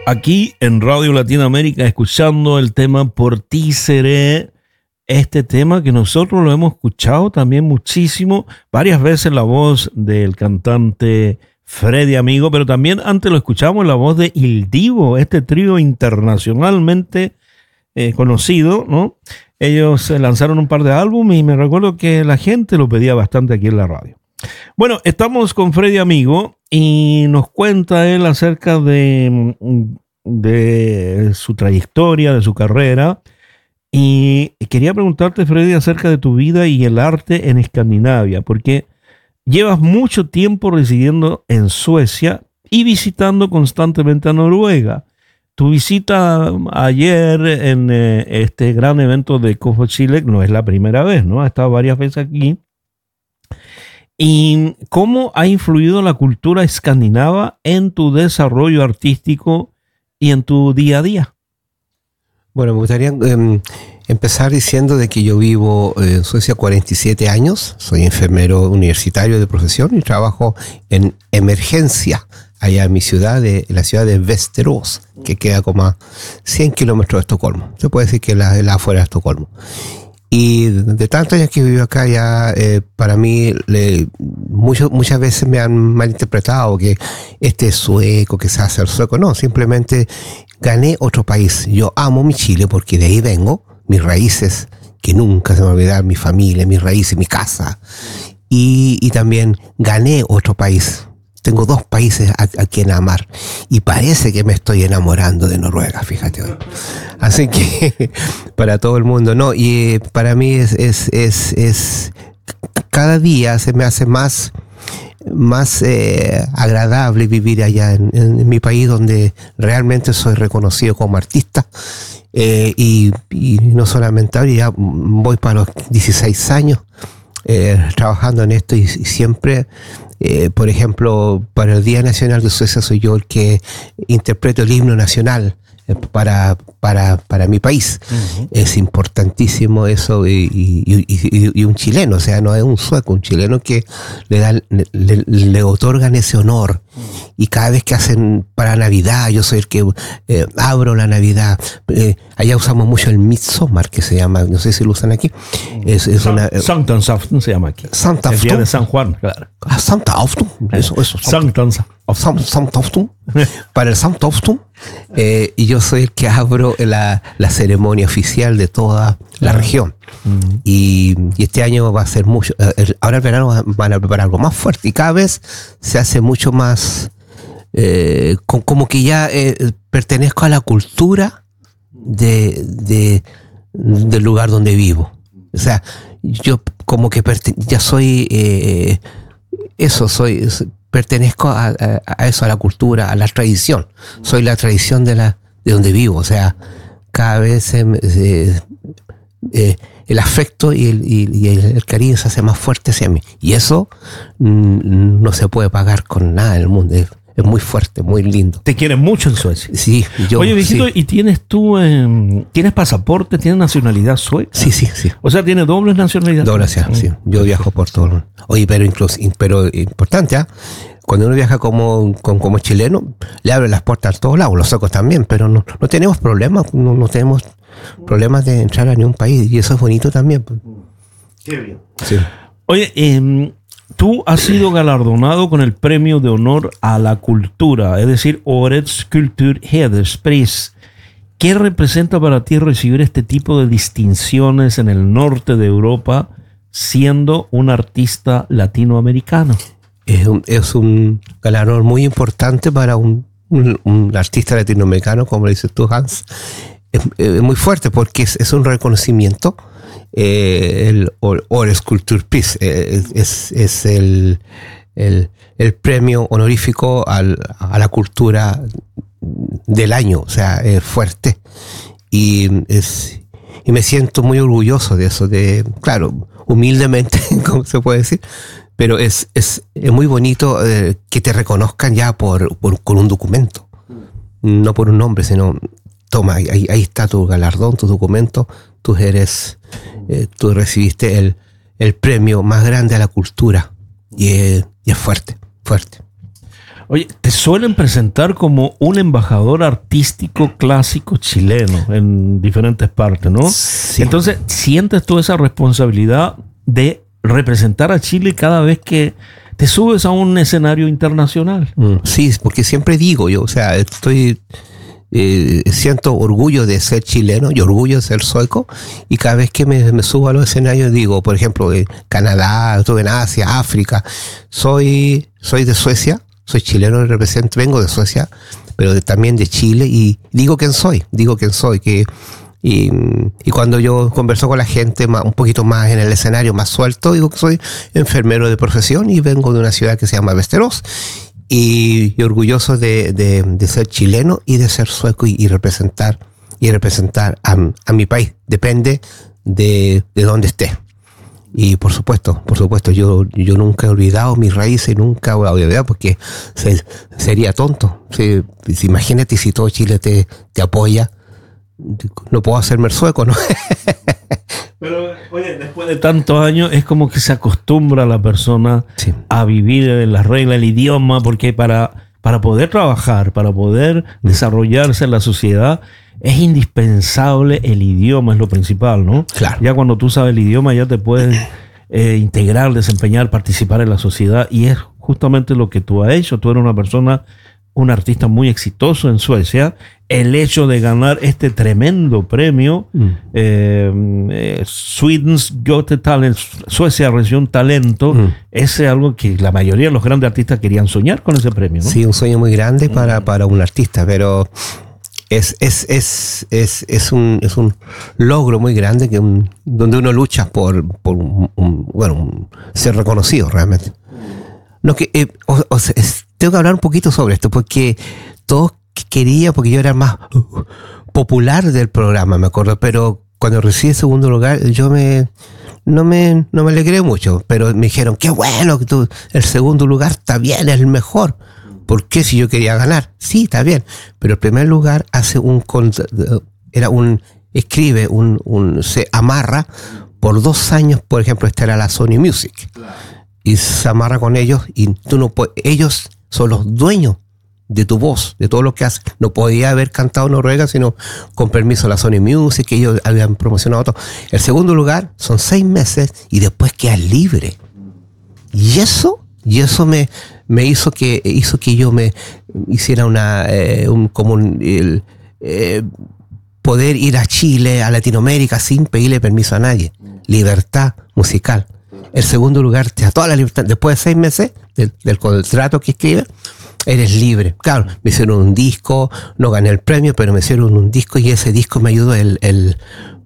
Aquí en Radio Latinoamérica, escuchando el tema Por ti seré, este tema que nosotros lo hemos escuchado también muchísimo, varias veces la voz del cantante Freddy Amigo, pero también antes lo escuchamos la voz de Il Divo, este trío internacionalmente conocido, ¿no? Ellos lanzaron un par de álbumes y me recuerdo que la gente lo pedía bastante aquí en la radio. Bueno, estamos con Freddy Amigo y nos cuenta él acerca de su trayectoria, de su carrera. Y quería preguntarte, Freddy, acerca de tu vida y el arte en Escandinavia, porque llevas mucho tiempo residiendo en Suecia y visitando constantemente a Noruega. Tu visita ayer en este gran evento de Cojo Chile no es la primera vez, ¿no? Has estado varias veces aquí. ¿Y cómo ha influido la cultura escandinava en tu desarrollo artístico y en tu día a día? Bueno, me gustaría empezar diciendo de que yo vivo en Suecia 47 años, soy enfermero universitario de profesión y trabajo en emergencia allá en mi ciudad, la ciudad de Västerås, que queda como a 100 kilómetros de Estocolmo. Se puede decir que la afuera de Estocolmo. Y de tantos años que vivo acá ya, para mí, muchas veces me han malinterpretado que este es sueco, que se hace el sueco. No, simplemente gané otro país. Yo amo mi Chile porque de ahí vengo, mis raíces, que nunca se me olvidarán, mi familia, mis raíces, mi casa. Y también gané otro país. Tengo dos países a quien amar. Y parece que me estoy enamorando de Noruega, fíjate hoy. Así que, para todo el mundo, no. Y para mí es cada día se me hace más agradable vivir allá en mi país, donde realmente soy reconocido como artista. Y no solamente ahora, ya voy para los 16 años trabajando en esto y siempre... por ejemplo, para el Día Nacional de Suecia soy yo el que interpreto el himno nacional para mi país. Uh-huh. Es importantísimo eso y un chileno, o sea, no es un sueco, un chileno que le otorgan ese honor. Uh-huh. Y cada vez que hacen para Navidad, yo soy el que abro la Navidad. Allá usamos mucho el Midsommar, que se llama, no sé si lo usan aquí. Sanktansafton se llama aquí. Sanktansafton. El día de San Juan, claro. Sanktansafton. Eso. Sanktansafton. Para el Sanktansafton. Y yo soy el que abro la ceremonia oficial de toda la región. Uh-huh. Y este año va a ser mucho. Ahora el verano van a preparar algo más fuerte y cada vez se hace mucho más. Como que ya pertenezco a la cultura del lugar donde vivo. O sea, yo como que ya soy pertenezco a eso, a la cultura, a la tradición. Soy la tradición de donde vivo. O sea, cada vez el afecto y el cariño se hace más fuerte hacia mí. Y eso no se puede pagar con nada en el mundo. Es muy fuerte, muy lindo. ¿Te quieren mucho en Suecia? Sí. Oye, Viejito, sí. ¿Y tienes pasaporte, tienes nacionalidad sueca? Sí. O sea, ¿tienes doble nacionalidad? Doble nacionalidad, sí. Yo viajo por todo el mundo. Oye, pero importante, ¿eh? Cuando uno viaja como chileno, le abren las puertas a todos lados, los suecos también, pero no tenemos problemas, no tenemos problemas de entrar a ningún país, y eso es bonito también. Qué bien. Sí. Oye, tú has sido galardonado con el Premio de Honor a la Cultura, es decir, Årets Kulturhederspris. ¿Qué representa para ti recibir este tipo de distinciones en el norte de Europa siendo un artista latinoamericano? Es un galardón muy importante para un artista latinoamericano, como le dices tú, Hans. Es muy fuerte porque es un reconocimiento. El Årets Kulturpris es el premio honorífico a la cultura del año, o sea, es fuerte y me siento muy orgulloso de eso, claro, humildemente, como se puede decir, pero es muy bonito que te reconozcan ya con un documento, no por un nombre, sino toma, ahí está tu galardón, tu documento, tú recibiste el premio más grande a la cultura y es fuerte. Oye, te suelen presentar como un embajador artístico clásico chileno en diferentes partes, ¿no? Sí. Entonces, ¿sientes tú esa responsabilidad de representar a Chile cada vez que te subes a un escenario internacional? Sí, porque siempre digo yo, o sea, siento orgullo de ser chileno y orgullo de ser sueco, y cada vez que me subo a los escenarios digo, por ejemplo, en Canadá, estuve en Asia, África, soy de Suecia, soy chileno, vengo de Suecia, pero también de Chile, y digo quién soy, y cuando yo converso con la gente un poquito más en el escenario, más suelto, digo que soy enfermero de profesión y vengo de una ciudad que se llama Västerås, y orgulloso de ser chileno y de ser sueco y representar a mi país. Depende de dónde esté. Y por supuesto, yo nunca he olvidado mis raíces y nunca voy a olvidar, porque sería tonto. Imagínate si todo Chile te apoya. No puedo hacerme el sueco, ¿no? Pero, oye, después de tantos años es como que se acostumbra a la persona a vivir en las reglas del idioma, porque para poder trabajar, para poder desarrollarse en la sociedad, es indispensable el idioma, es lo principal, ¿no? Claro. Ya cuando tú sabes el idioma ya te puedes integrar, desempeñar, participar en la sociedad, y es justamente lo que tú has hecho. Tú eres un artista muy exitoso en Suecia. El hecho de ganar este tremendo premio, Sweden's Got Talent, Suecia recibió un talento, es algo que la mayoría de los grandes artistas querían soñar con ese premio, ¿no? Sí, un sueño muy grande para un artista, pero es un logro muy grande donde uno lucha por ser reconocido realmente. No, tengo que hablar un poquito sobre esto, porque todos quería, porque yo era más popular del programa, me acuerdo, pero cuando recibí el segundo lugar, yo no me alegré mucho, pero me dijeron, qué bueno que el segundo lugar está bien, es el mejor. ¿Por qué si yo quería ganar? Sí, está bien, pero el primer lugar se amarra por 2 años, por ejemplo, esta era la Sony Music. Y se amarra con ellos, y tú no puedes, ellos son los dueños de tu voz, de todo lo que haces. No podía haber cantado en Noruega sino con permiso de la Sony Music, que ellos habían promocionado todo. El segundo lugar son 6 meses y después quedas libre. Y eso me hizo que yo me hiciera poder ir a Chile, a Latinoamérica sin pedirle permiso a nadie. Libertad musical. El segundo lugar te da toda la libertad. Después de 6 meses del contrato que escribes, eres libre. Claro, me hicieron un disco, no gané el premio, pero me hicieron un disco, y ese disco me ayudó el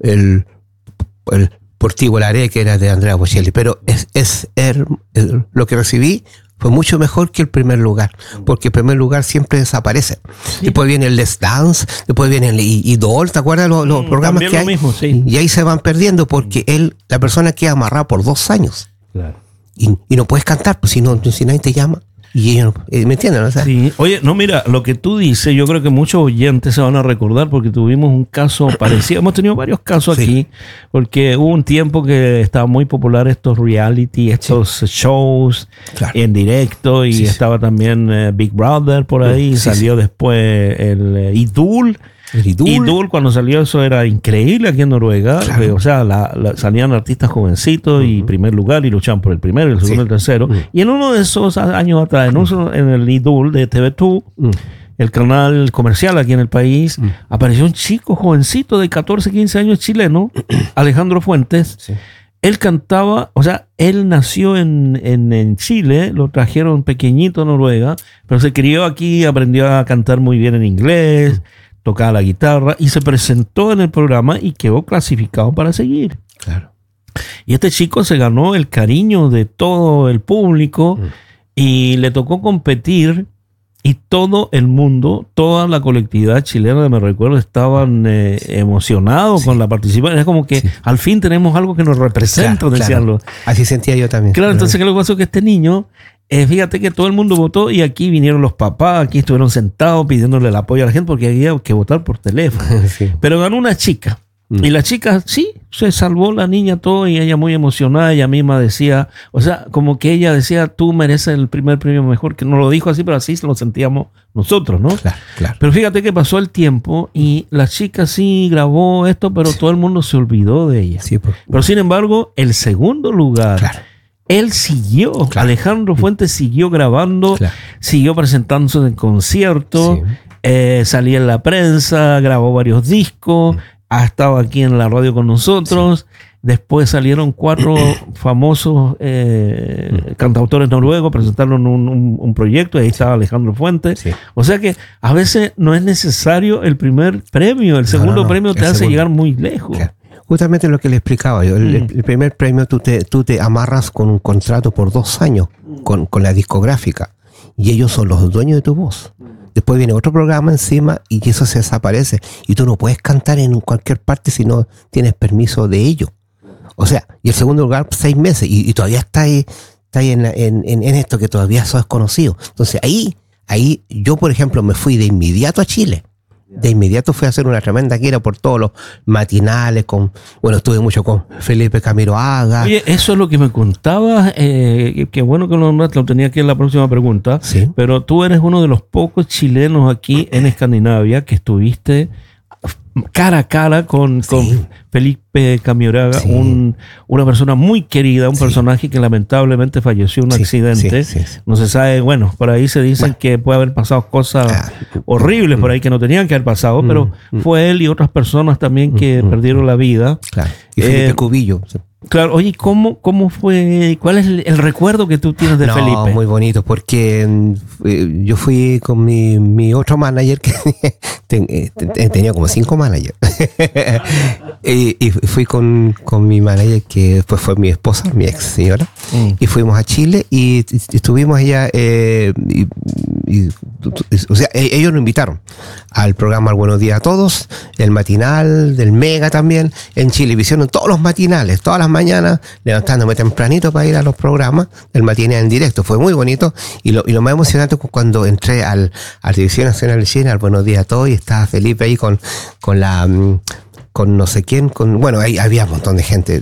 Por ti volaré, que era de Andrea Bocelli. Pero lo que recibí fue mucho mejor que el primer lugar, porque el primer lugar siempre desaparece. Sí. Después viene el Let's Dance, después viene el Idol, ¿te acuerdas los programas que hay? Mismo, sí. Y ahí se van perdiendo, porque la persona queda amarrada por 2 años. Claro. Y no puedes cantar, pues si nadie te llama. Y ellos ¿me entienden? O sea, sí. Oye, no, mira, lo que tú dices, yo creo que muchos oyentes se van a recordar, porque tuvimos un caso parecido. Hemos tenido varios casos aquí, porque hubo un tiempo que estaban muy populares estos reality, estos shows en directo, y estaba también Big Brother por ahí, salió después el Idol. Idol, cuando salió, eso era increíble aquí en Noruega. Claro. O sea, salían artistas jovencitos y primer lugar, y luchaban por el primero, el segundo, el tercero. Y en uno de esos años atrás, en el Idol de TV2, el canal comercial aquí en el país, apareció un chico jovencito de 14, 15 años chileno, Alejandro Fuentes. Sí. Él cantaba, o sea, él nació en Chile, lo trajeron pequeñito a Noruega, pero se crió aquí, aprendió a cantar muy bien en inglés, tocaba la guitarra, y se presentó en el programa y quedó clasificado para seguir. Claro. Y este chico se ganó el cariño de todo el público, y le tocó competir, y todo el mundo, toda la colectividad chilena, me recuerdo, estaban emocionados con la participación. Es como que al fin tenemos algo que nos representa, decíanlo. Claro. Así sentía yo también. Claro, entonces, ¿qué es lo que pasó? Que este niño, fíjate que todo el mundo votó, y aquí vinieron los papás, aquí estuvieron sentados pidiéndole el apoyo a la gente, porque había que votar por teléfono. Sí. Pero ganó una chica Y la chica, sí, se salvó la niña todo y ella muy emocionada, ella misma decía, o sea, como que ella decía, tú mereces el primer premio mejor, que no lo dijo así, pero así lo sentíamos nosotros, ¿no? Claro. Pero fíjate que pasó el tiempo y la chica sí grabó esto, pero todo el mundo se olvidó de ella. Sí, pero sin embargo, el segundo lugar, él siguió, Alejandro Fuentes siguió grabando, siguió presentándose en conciertos, salía en la prensa, grabó varios discos, ha estado aquí en la radio con nosotros. Después salieron 4 famosos cantautores noruegos, presentaron un proyecto, y ahí estaba Alejandro Fuentes. O sea que a veces no es necesario el primer premio, el segundo premio te hace llegar muy lejos. Justamente lo que le explicaba yo, el primer premio tú te amarras con un contrato por 2 años con la discográfica y ellos son los dueños de tu voz. Después viene otro programa encima y eso se desaparece. Y tú no puedes cantar en cualquier parte si no tienes permiso de ellos. O sea, y el segundo lugar, 6 meses. Y todavía está ahí en esto que todavía sos desconocido. Entonces ahí yo, por ejemplo, me fui de inmediato a Chile. De inmediato fui a hacer una tremenda gira por todos los matinales. Estuve mucho con Felipe Camiroaga. Oye, eso es lo que me contabas. Qué bueno que lo tenía aquí en la próxima pregunta. ¿Sí? Pero tú eres uno de los pocos chilenos aquí en Escandinavia que estuviste cara a cara con Felipe Camiroaga, una persona muy querida, un personaje que lamentablemente falleció en un accidente. No se sabe, por ahí se dicen que puede haber pasado cosas horribles por ahí que no tenían que haber pasado, pero fue él y otras personas también que perdieron la vida. Claro. Y Felipe Cubillo. Claro, oye, ¿cómo fue? ¿Cuál es el recuerdo que tú tienes de Felipe? Muy bonito, porque yo fui con mi otro manager, que tenía como 5 managers, y fui con mi manager, que después fue mi esposa, mi ex señora, y fuimos a Chile y estuvimos allá, o sea, ellos nos invitaron al programa El Buenos Días a Todos, el matinal del Mega también, en Chilevisión, en todos los matinales, todas las mañanas, levantándome tempranito para ir a los programas del matinal en directo. Fue muy bonito y lo más emocionante fue cuando entré a la Televisión Nacional de Chile, al Buenos Días a Todos, y estaba Felipe ahí con no sé quién, ahí había un montón de gente,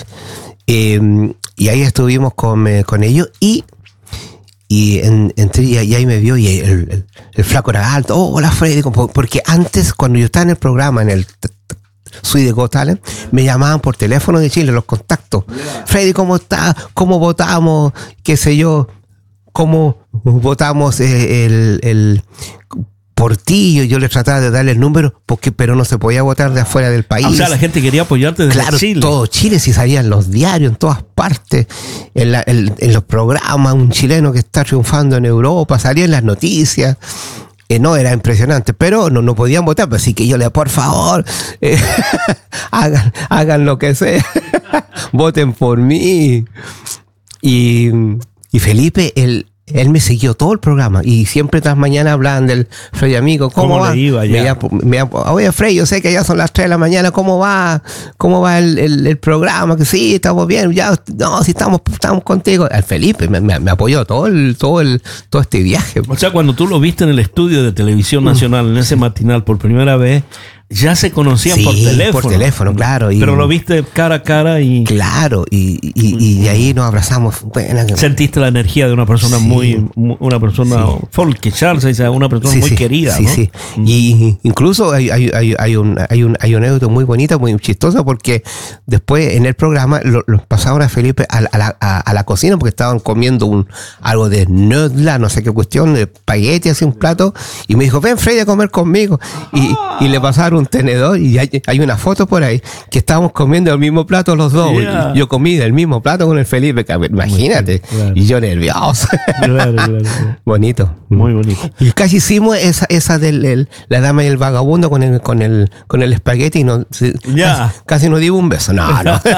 y ahí estuvimos con ellos y entré y ahí me vio y el flaco era alto. Hola Freddy, porque antes cuando yo estaba en el programa, en el Suite de Got Talent, me llamaban por teléfono de Chile, los contactos. Freddy, ¿cómo está? ¿Cómo votamos? ¿Qué sé yo? ¿Cómo votamos el por ti? Yo le trataba de darle el número, pero no se podía votar de afuera del país. O sea, la gente quería apoyarte desde Chile. Todo Chile, si salían los diarios, en todas partes, en los programas, un chileno que está triunfando en Europa, salía en las noticias. Era impresionante, pero no podían votar, así que yo le, por favor, hagan lo que sea, voten por mí. Y Felipe, él me siguió todo el programa y siempre tras mañana hablaban del Freddy amigo, ¿cómo va? Le iba ya? Oye Freddy, yo sé que ya son las 3 de la mañana, ¿cómo va el programa? Que sí, estamos bien, sí estamos contigo. El Felipe me apoyó todo este viaje. O sea, cuando tú lo viste en el estudio de Televisión Nacional, en ese matinal por primera vez, ya se conocían por teléfono. Por teléfono, claro. Pero lo viste cara a cara y... Claro, y ahí nos abrazamos. Sentiste la energía de una persona una persona folk, Charles, una persona muy querida, ¿no? Sí. Y incluso hay un anécdota muy bonita, muy chistosa, porque después en el programa los pasaron a Felipe a la cocina porque estaban comiendo algo de nudla, no sé qué cuestión, de espagueti, así un plato, y me dijo, ven Freddy a comer conmigo. Y le pasaron un tenedor y hay una foto por ahí que estábamos comiendo el mismo plato los dos. Yeah. Yo comí del mismo plato con el Felipe, imagínate. Claro. Y yo nervioso. Claro. Bonito. Muy bonito. Y casi hicimos esa de la dama y el vagabundo con el espagueti y casi nos dio un beso. No.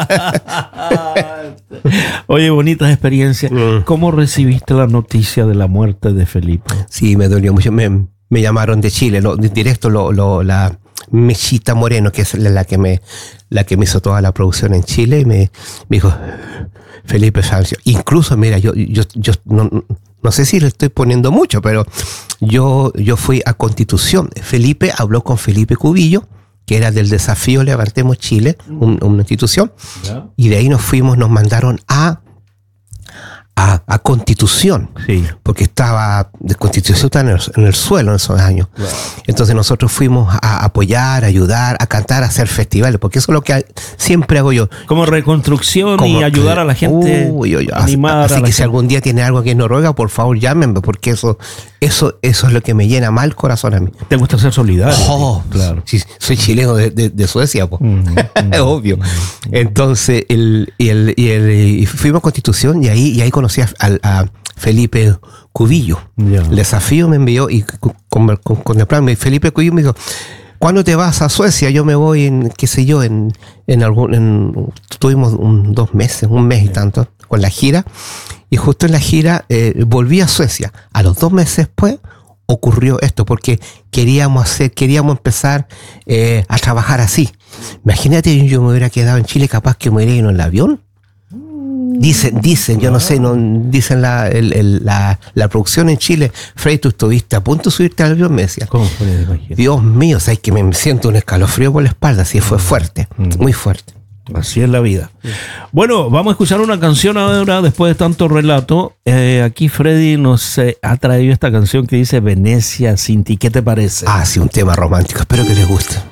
Oye, bonitas experiencias. ¿Cómo recibiste la noticia de la muerte de Felipe? Sí, me dolió mucho. Me llamaron de Chile, directo la Mechita Moreno, que es la que me hizo toda la producción en Chile, y me dijo, Felipe Sancio. Incluso, mira, yo no sé si le estoy poniendo mucho, pero yo fui a Constitución. Felipe habló con Felipe Cubillo, que era del desafío Levantemos Chile, una institución, y de ahí nos mandaron a Constitución, sí, porque estaba de Constitución estaba en el suelo en esos años. Wow. Entonces nosotros fuimos a apoyar, a ayudar, a cantar, a hacer festivales, porque eso es lo que siempre hago yo. Como reconstrucción y ayudar a la gente, animar así a la que gente. si algún día tiene algo aquí en Noruega, por favor llámenme, porque eso es lo que me llena más el corazón a mí. Te gusta ser solidario. Oh, claro. Sí, soy chileno de Suecia, pues. Es obvio. Entonces, y fuimos a Constitución y ahí conocí a Felipe Cubillo. Yeah. El desafío me envió y con el plan, Felipe Cubillo me dijo, ¿cuándo te vas a Suecia? Yo me voy tuvimos 2 meses, 1 mes y tanto, con la gira. Y justo en la gira volví a Suecia. A los 2 meses después ocurrió esto, porque queríamos empezar a trabajar así. Imagínate, yo me hubiera quedado en Chile, capaz que me hubiera ido en el avión. Dicen, yo no sé, dicen la producción en Chile, Frey, tú estuviste a punto de subirte al avión, me decía. ¿Cómo fue? Dios mío, o sea, es que me siento un escalofrío por la espalda, así fue fuerte, muy fuerte. Así es la vida. Bueno, vamos a escuchar una canción ahora después de tanto relato. Aquí Freddy nos ha traído esta canción que dice Venecia sin ti. ¿Qué te parece? Sí, un tema romántico, espero que les guste.